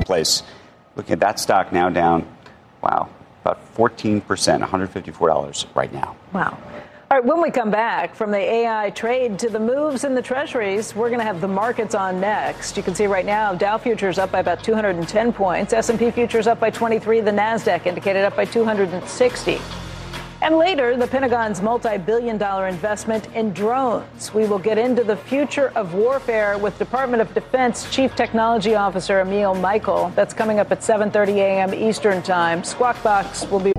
place. Looking at that stock now down, wow, about 14%, $154 right now. Wow. All right, when we come back from the AI trade to the moves in the treasuries, we're going to have the markets on next. You can see right now Dow futures up by about 210 points, S&P futures up by 23, the NASDAQ indicated up by 260. And later, the Pentagon's multi-billion-dollar investment in drones. We will get into the future of warfare with Department of Defense Chief Technology Officer Emil Michael. That's coming up at 7:30 a.m. Eastern Time. Squawk Box will be